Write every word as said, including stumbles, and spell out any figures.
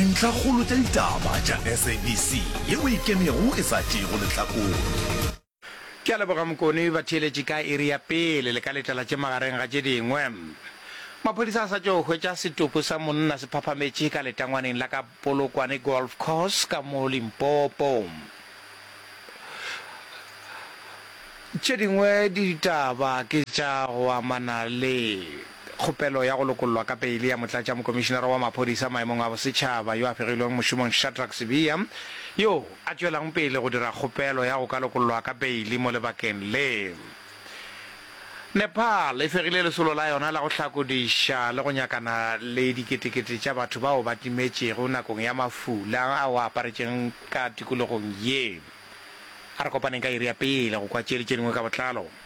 dintlha kgolo tsa ditaba tša S A B C yeo e kemego e sa tšego lehlakong. Ke a leboga Mokone ba theeletše ka iri ya pele le ka letala tše magareng ga tše dingwe. Maphodisa a sa tšo hwetša setopo sa monna se phaphametše ka letangwaneng la ka Polokwane golf course ka mo Limpopo. Tše dingwe ditaba ke tša go amana le kgopelo ya go lokollwa ka peile ya motlatša mokomišenara wa maphodisa maemong a bosetšhaba yo a fegilweng mošomong Shadrack Sibiya yo a tšwelang pele go dira kgopelo ya go ka lokollwa ka peile mo lebakeng le. Nepal e fegile lesolo la yona la go hlakodiša le go nyakana le diketekete tša batho bao ba timetšego nakong ya mafula ao a aparetšeng ka tikologong ye. A re kopaneng ka iri ya pele go kwa tšeletše dingwe ka botlalo.